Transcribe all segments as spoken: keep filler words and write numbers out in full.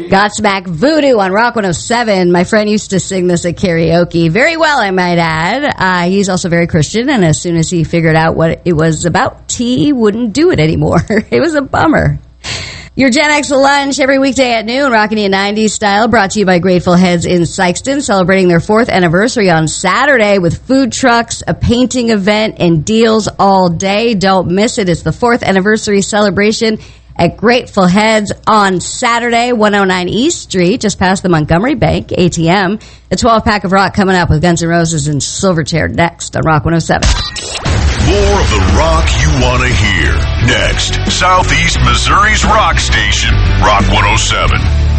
Godsmack Voodoo on Rock one oh seven. My friend used to sing this at karaoke very well, I might add. Uh, he's also very Christian, and as soon as he figured out what it was about, he wouldn't do it anymore. It was a bummer. Your Gen X lunch every weekday at noon, rocking you nineties style, brought to you by Grateful Heads in Sikeston, celebrating their fourth anniversary on Saturday with food trucks, a painting event, and deals all day. Don't miss it. It's the fourth anniversary celebration at Grateful Heads on Saturday, one oh nine East Street, just past the Montgomery Bank A T M. A twelve-pack of rock coming up with Guns N' Roses and Silverchair next on Rock one oh seven. More of the rock you want to hear. Next, Southeast Missouri's rock station, Rock one oh seven.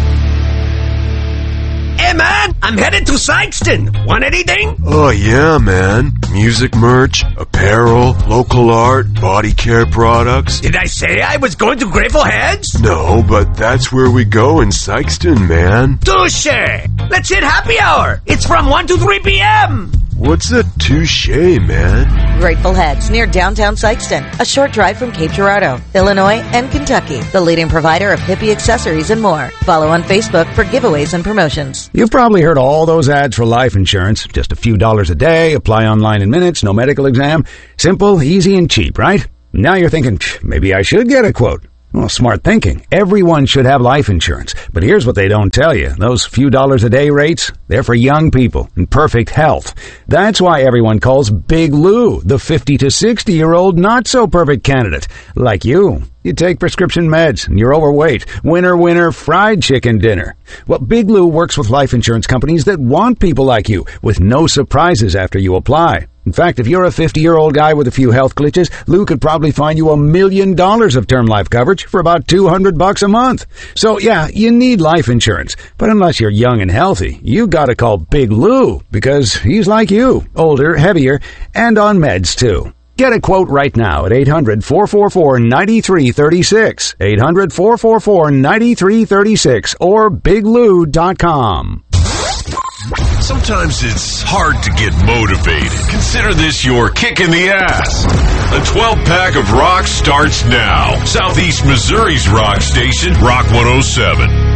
Hey, man, I'm headed to Sikeston. Want anything? Oh, yeah, man. Music merch, apparel, local art, body care products. Did I say I was going to Grateful Heads? No, but that's where we go in Sikeston, man. Touche! Let's hit happy hour. It's from one to three p.m. What's a touche, man? Grateful Heads, near downtown Sikeston, a short drive from Cape Girardeau, Illinois, and Kentucky. The leading provider of hippie accessories and more. Follow on Facebook for giveaways and promotions. You've probably heard all those ads for life insurance. Just a few dollars a day, apply online in minutes, no medical exam. Simple, easy, and cheap, right? Now you're thinking, maybe I should get a quote. Well, smart thinking. Everyone should have life insurance. But here's what they don't tell you. Those few dollars a day rates, they're for young people in perfect health. That's why everyone calls Big Lou the fifty to sixty-year-old not-so-perfect candidate. Like you. You take prescription meds, and you're overweight. Winner, winner, fried chicken dinner. Well, Big Lou works with life insurance companies that want people like you, with no surprises after you apply. In fact, if you're a fifty-year-old guy with a few health glitches, Lou could probably find you a million dollars of term life coverage for about two hundred bucks a month. So, yeah, you need life insurance. But unless you're young and healthy, you gotta call Big Lou, because he's like you, older, heavier, and on meds, too. Get a quote right now at eight hundred, four four four, nine three three six, eight hundred, four four four, nine three three six, or big lou dot com. Sometimes it's hard to get motivated. Consider this your kick in the ass. A twelve-pack of rock starts now. Southeast Missouri's rock station, Rock one oh seven.